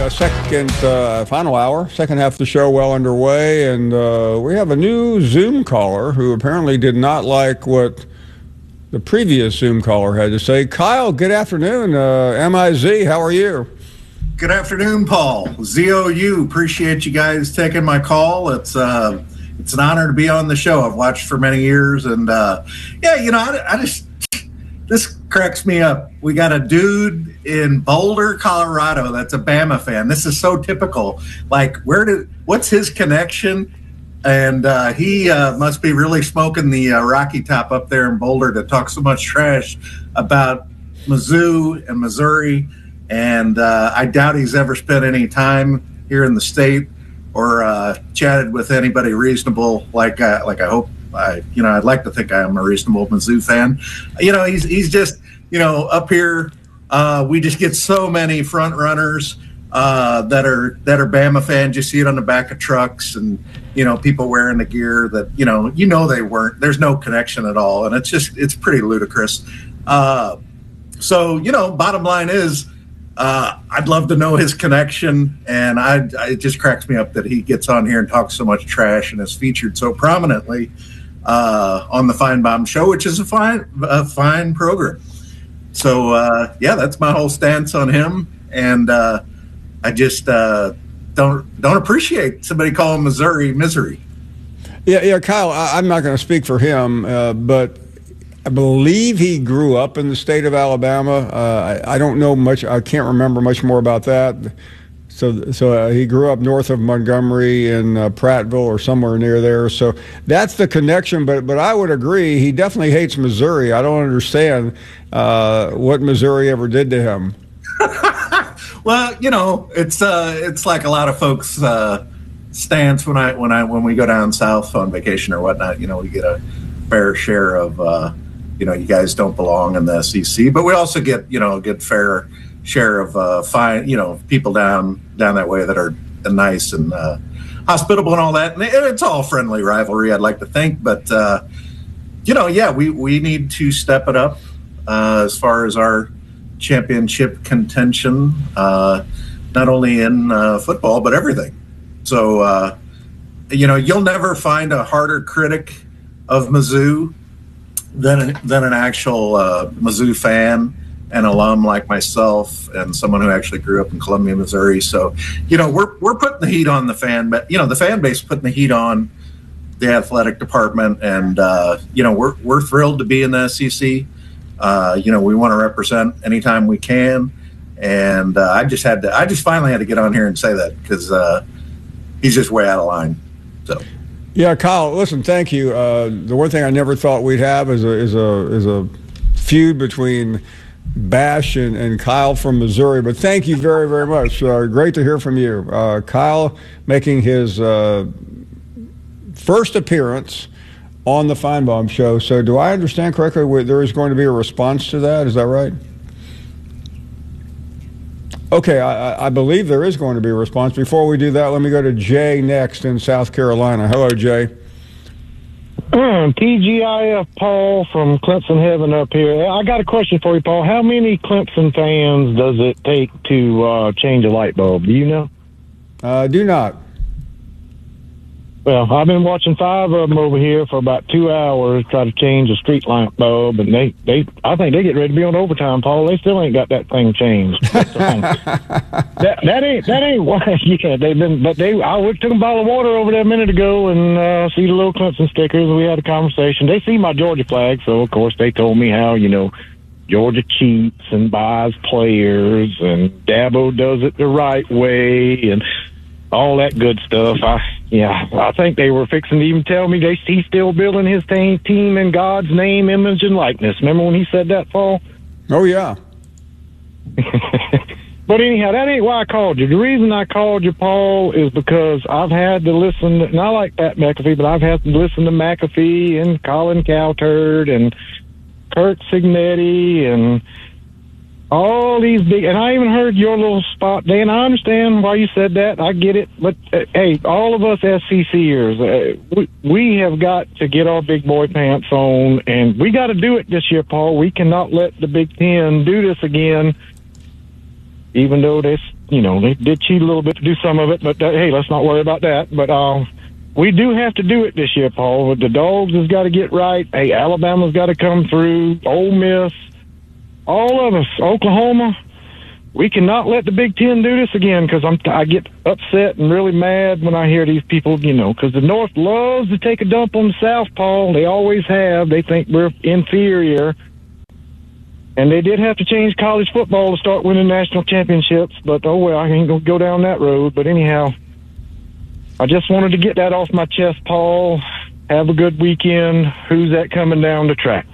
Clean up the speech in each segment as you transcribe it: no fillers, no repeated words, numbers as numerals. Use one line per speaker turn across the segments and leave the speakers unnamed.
final hour, second half of the show well underway, and we have a new Zoom caller who apparently did not like what the previous Zoom caller had to say. Kyle, good afternoon. MIZ, how are you?
Good afternoon, Paul. ZOU, appreciate you guys taking my call. It's an honor to be on the show. I've watched for many years, and this cracks me up. We got a dude in Boulder, Colorado that's a Bama fan. This is so typical. Like, what's his connection? And he must be really smoking the Rocky Top up there in Boulder to talk so much trash about Mizzou and Missouri. And I doubt he's ever spent any time here in the state or chatted with anybody reasonable. Like I hope. I'd like to think I'm a reasonable Mizzou fan. He's just, up here. We just get so many front runners that are Bama fans. You see it on the back of trucks, and people wearing the gear that they weren't. There's no connection at all, and it's pretty ludicrous. So bottom line is, I'd love to know his connection, and it just cracks me up that he gets on here and talks so much trash and is featured so prominently on the Feinbaum Show, which is a fine program. So that's my whole stance on him, and I just don't appreciate somebody calling Missouri misery.
Yeah, Kyle, I'm not going to speak for him, but I believe he grew up in the state of Alabama. I don't know much. I can't remember much more about that. So he grew up north of Montgomery in Prattville or somewhere near there. So that's the connection. But I would agree, he definitely hates Missouri. I don't understand what Missouri ever did to him.
Well, it's like a lot of folks' stance when we go down south on vacation or whatnot. We get a fair share of you guys don't belong in the SEC, but we also get get fair share of people down that way that are nice and hospitable and all that, and it's all friendly rivalry, I'd like to think, but we need to step it up as far as our championship contention, not only in football but everything. So you'll never find a harder critic of Mizzou than an actual Mizzou fan and alum like myself, and someone who actually grew up in Columbia, Missouri. So, we're putting the heat on the fan, but the fan base putting the heat on the athletic department, and we're thrilled to be in the SEC. We want to represent anytime we can, and I just finally had to get on here and say that because he's just way out of line. So.
Yeah, Kyle, listen, thank you. The one thing I never thought we'd have is a feud between Bash and Kyle from Missouri, but thank you very, very much. Great to hear from you. Kyle making his first appearance on the Feinbaum Show. So do I understand correctly there is going to be a response to that? Is that right? Okay, I believe there is going to be a response. Before we do that, let me go to Jay next in South Carolina. Hello, Jay.
TGIF, Paul from Clemson Heaven up here. I got a question for you, Paul. How many Clemson fans does it take to change a light bulb? Do you know?
Do not.
Well, I've been watching 5 of them over here for about 2 hours try to change a street light bulb, and I think they get ready to be on overtime, Paul. They still ain't got that thing changed. that ain't why. Yeah, I took a bottle of water over there a minute ago and see the little Clemson stickers. We had a conversation. They see my Georgia flag, so of course they told me how Georgia cheats and buys players, and Dabo does it the right way, and all that good stuff. I think they were fixing to even tell me he's still building his team in God's name, image, and likeness. Remember when he said that, Paul?
Oh, yeah.
But anyhow, that ain't why I called you. The reason I called you, Paul, is because I've had to listen, and I like Pat McAfee, but I've had to listen to McAfee and Colin Cowherd and Kurt Signetti and all these big, and I even heard your little spot, Dan. I understand why you said that. I get it. But, hey, all of us SECers, we have got to get our big boy pants on, and we got to do it this year, Paul. We cannot let the Big Ten do this again, even though they did cheat a little bit to do some of it, but hey, let's not worry about that. But we do have to do it this year, Paul. The Dogs has got to get right. Hey, Alabama's got to come through. Ole Miss, all of us, Oklahoma. We cannot let the Big Ten do this again, because I get upset and really mad when I hear these people, because the North loves to take a dump on the South, Paul. They always have. They think we're inferior. And they did have to change college football to start winning national championships, but oh well, I ain't going to go down that road. But anyhow, I just wanted to get that off my chest, Paul. Have a good weekend. Who's that coming down the track?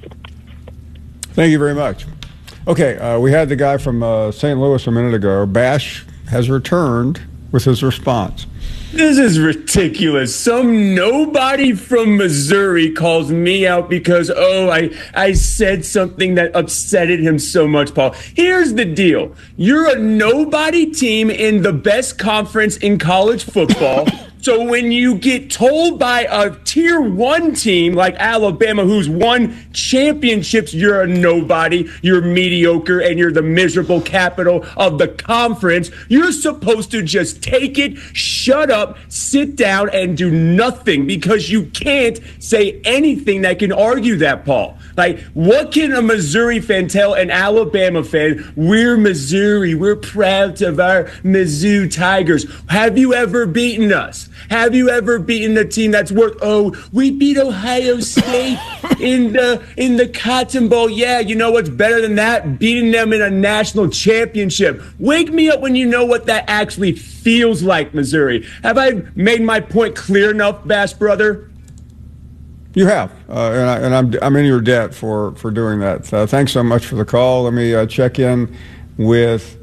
Thank you very much. Okay, we had the guy from St. Louis a minute ago. Bash has returned with his response.
This is ridiculous. Some nobody from Missouri calls me out because, I said something that upsetted him so much, Paul. Here's the deal. You're a nobody team in the best conference in college football. So when you get told by a tier 1 team like Alabama, who's won championships, you're a nobody, you're mediocre, and you're the miserable capital of the conference, you're supposed to just take it, shut up, sit down, and do nothing, because you can't say anything that can argue that, Paul. Like, what can a Missouri fan tell an Alabama fan? We're Missouri. We're proud of our Mizzou Tigers. Have you ever beaten us? Have you ever beaten a team that's worth, we beat Ohio State in the Cotton Bowl? Yeah, you know what's better than that? Beating them in a national championship. Wake me up when you know what that actually feels like, Missouri. Have I made my point clear enough, Bass brother?
You have, and I'm in your debt for doing that. Thanks so much for the call. Let me check in with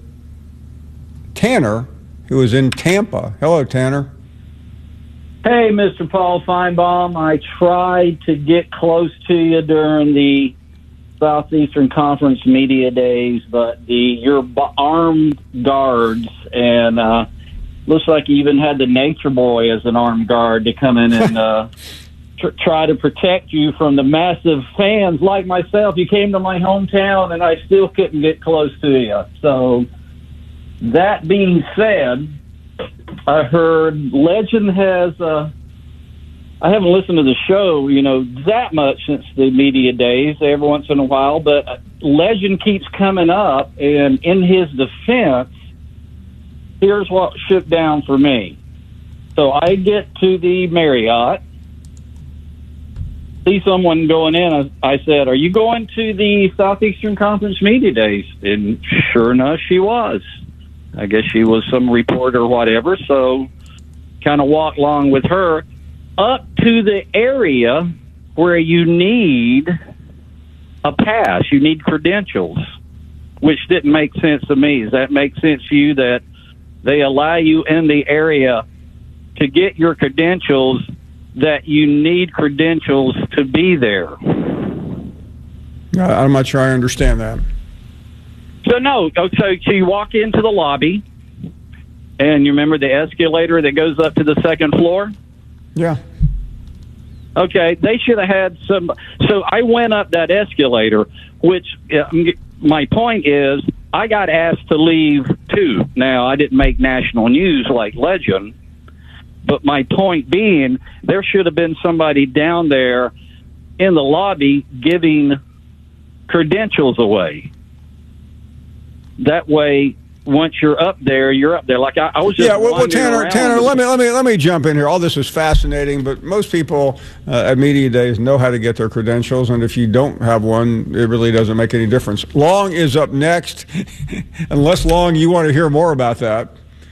Tanner, who is in Tampa. Hello, Tanner.
Hey, Mr. Paul Feinbaum. I tried to get close to you during the Southeastern Conference media days, but your armed guards, and looks like you even had the Nature Boy as an armed guard to come in and try to protect you from the massive fans like myself. You came to my hometown, and I still couldn't get close to you. So that being said, I heard Legend has, I haven't listened to the show, that much since the media days, every once in a while, but Legend keeps coming up, and in his defense, here's what shook down for me. So I get to the Marriott, see someone going in. I said, "Are you going to the Southeastern Conference media days?" And sure enough, she was. I guess she was some reporter or whatever, so kind of walked along with her up to the area where you need a pass. You need credentials, which didn't make sense to me. Does that make sense to you, that they allow you in the area to get your credentials, that you need credentials to be there?
I'm not sure I understand that.
So you walk into the lobby, and you remember the escalator that goes up to the second floor?
Yeah.
Okay, they should have had some. So I went up that escalator, which my point is, I got asked to leave too. Now, I didn't make national news like Legend, but my point being, there should have been somebody down there in the lobby giving credentials away. That way, once you're up there, you're up there. Like I was just
Tanner, let me jump in here. All this is fascinating, but most people at media days know how to get their credentials, and if you don't have one, it really doesn't make any difference. Long is up next. Unless, Long, you want to hear more about that.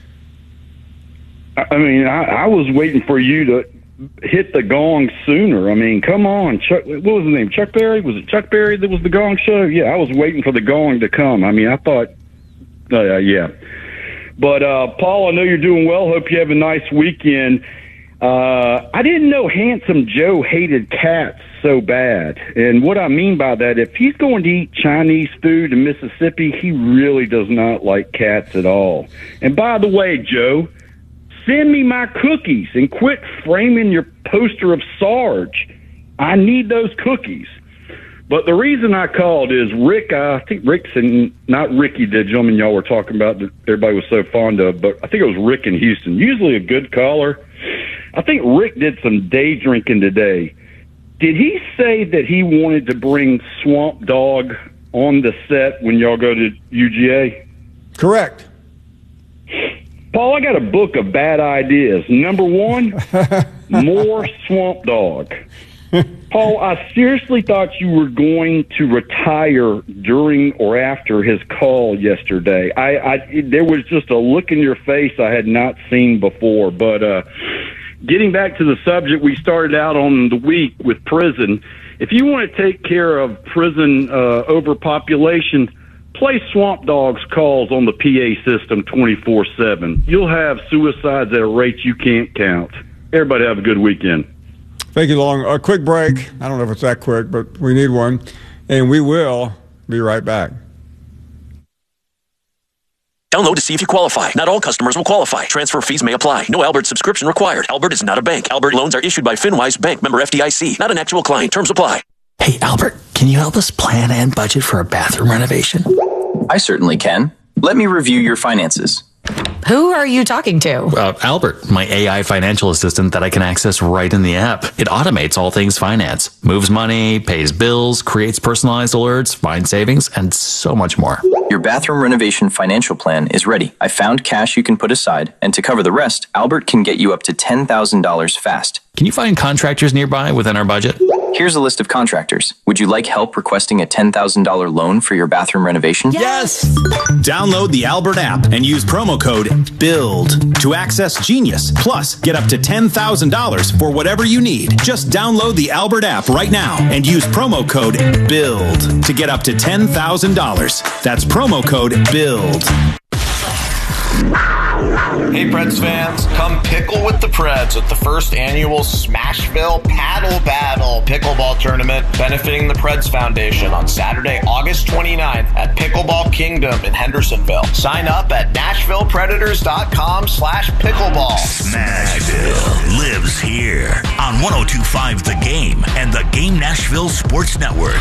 I mean, I was waiting for you to hit the gong sooner. I mean, come on. Chuck, what was his name? Chuck Berry? Was it Chuck Berry that was the gong show? Yeah, I was waiting for the gong to come. I mean, I thought, yeah. But, Paul, I know you're doing well. Hope you have a nice weekend. I didn't know Handsome Joe hated cats so bad. And what I mean by that, if he's going to eat Chinese food in Mississippi, he really does not like cats at all. And by the way, Joe, send me my cookies and quit framing your poster of Sarge. I need those cookies. But the reason I called is Rick, I think Rick's not Ricky, the gentleman y'all were talking about that everybody was so fond of, but I think it was Rick in Houston. Usually a good caller. I think Rick did some day drinking today. Did he say that he wanted to bring Swamp Dogg on the set when y'all go to UGA?
Correct.
Paul, I got a book of bad ideas. Number one, more Swamp Dogg. Paul, I seriously thought you were going to retire during or after his call yesterday. There was just a look in your face I had not seen before. But getting back to the subject we started out on the week with prison, if you want to take care of prison overpopulation, play Swamp Dogg's calls on the PA system 24/7. You'll have suicides at a rate you can't count. Everybody have a good weekend.
Thank you, Long. A quick break. I don't know if it's that quick, but we need one. And we will be right back.
Download to see if you qualify. Not all customers will qualify. Transfer fees may apply. No Albert subscription required. Albert is not a bank. Albert loans are issued by FinWise Bank, member FDIC. Not an actual client. Terms apply.
Hey, Albert, can you help us plan and budget for a bathroom renovation?
I certainly can. Let me review your finances.
Who are you talking to?
Albert, my AI financial assistant that I can access right in the app. It automates all things finance, moves money, pays bills, creates personalized alerts, finds savings, and so much more.
Your bathroom renovation financial plan is ready. I found cash you can put aside, and to cover the rest, Albert can get you up to $10,000 fast.
Can you find contractors nearby within our budget?
Here's a list of contractors. Would you like help requesting a $10,000 loan for your bathroom renovation?
Yes!
Download the Albert app and use promo code BUILD to access Genius. Plus, get up to $10,000 for whatever you need. Just download the Albert app right now and use promo code BUILD to get up to $10,000. That's promo code BUILD.
Hey Preds fans, come pickle with the Preds at the first annual Smashville Paddle Battle pickleball tournament benefiting the Preds Foundation on Saturday, August 29th at Pickleball Kingdom in Hendersonville. Sign up at NashvillePredators.com/pickleball.
Smashville lives here on 102.5 The Game and the Game Nashville Sports Network.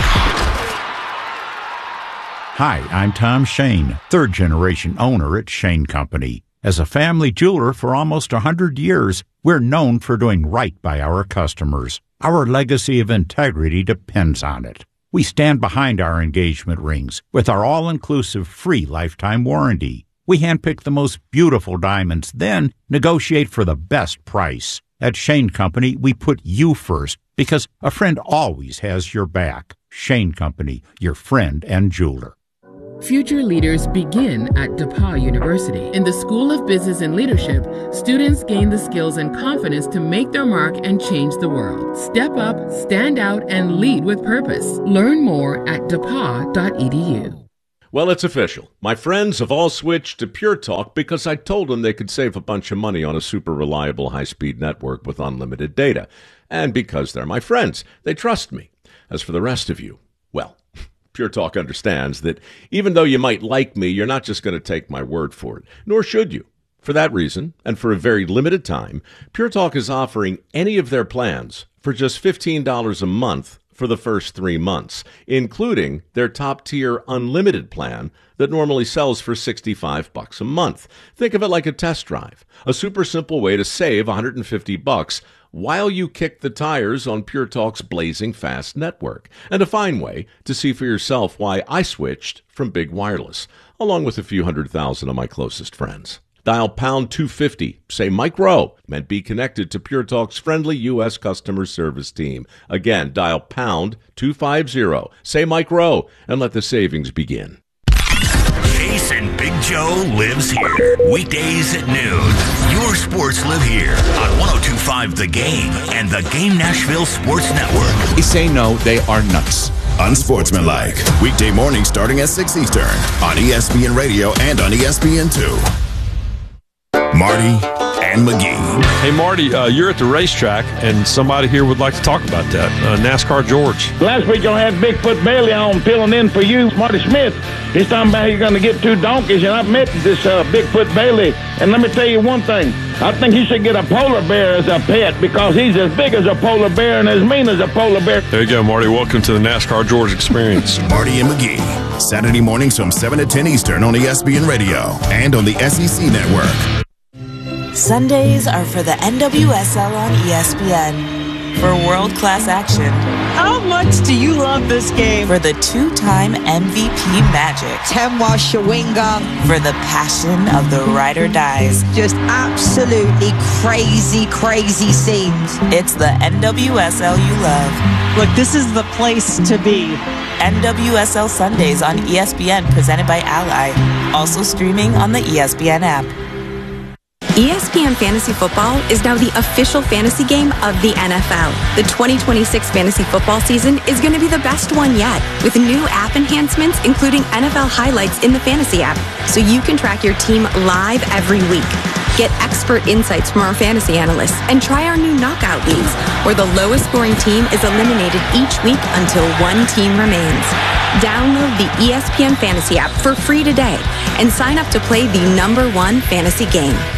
Hi, I'm Tom Shane, third-generation owner at Shane Company. As a family jeweler for almost 100 years, we're known for doing right by our customers. Our legacy of integrity depends on it. We stand behind our engagement rings with our all-inclusive free lifetime warranty. We handpick the most beautiful diamonds, then negotiate for the best price. At Shane Company, we put you first because a friend always has your back. Shane Company, your friend and jeweler.
Future leaders begin at DePauw University. In the School of Business and Leadership, students gain the skills and confidence to make their mark and change the world. Step up, stand out, and lead with purpose. Learn more at depaw.edu.
Well, it's official. My friends have all switched to Pure Talk because I told them they could save a bunch of money on a super reliable high-speed network with unlimited data. And because they're my friends, they trust me. As for the rest of you, well, Pure Talk understands that even though you might like me, you're not just going to take my word for it, nor should you. For that reason, and for a very limited time, Pure Talk is offering any of their plans for just $15 a month for the first 3 months, including their top-tier unlimited plan that normally sells for $65 a month. Think of it like a test drive, a super simple way to save $150 while you kick the tires on Pure Talk's blazing fast network, and a fine way to see for yourself why I switched from Big Wireless, along with a few 100,000 of my closest friends. Dial pound 250, say Mike Rowe, and be connected to Pure Talk's friendly U.S. customer service team. Again, dial pound 250, say Mike Rowe, and let the savings begin.
Jace and Big Joe lives here. Weekdays at noon. Your sports live here on 102.5 The Game and the Game Nashville Sports Network.
They say no, they are nuts.
Unsportsmanlike. Weekday morning starting at 6 Eastern on ESPN Radio and on ESPN2. Marty and McGee.
Hey, Marty, you're at the racetrack, and somebody here would like to talk about that. NASCAR George.
Last week, y'all had Bigfoot Bailey on filling in for you, Marty Smith. He's talking about you're going to get 2 donkeys, and I've met this Bigfoot Bailey. And let me tell you one thing. I think he should get a polar bear as a pet because he's as big as a polar bear and as mean as a polar bear.
There you go, Marty. Welcome to the NASCAR George experience.
Marty and McGee, Saturday mornings from 7 to 10 Eastern on ESPN Radio and on the SEC Network.
Sundays are for the NWSL on ESPN. For world-class action.
How much do you love this game?
For the two-time MVP magic.
Temwa Shawinga.
For the passion of the ride or dies.
Just absolutely crazy, crazy scenes.
It's the NWSL you love.
Look, this is the place to be.
NWSL Sundays on ESPN, presented by Ally. Also streaming on the ESPN app.
ESPN Fantasy Football is now the official fantasy game of the NFL. The 2026 fantasy football season is going to be the best one yet, with new app enhancements including NFL highlights in the fantasy app, so you can track your team live every week. Get expert insights from our fantasy analysts and try our new knockout leagues, where the lowest scoring team is eliminated each week until one team remains. Download the ESPN Fantasy app for free today and sign up to play the #1 fantasy game.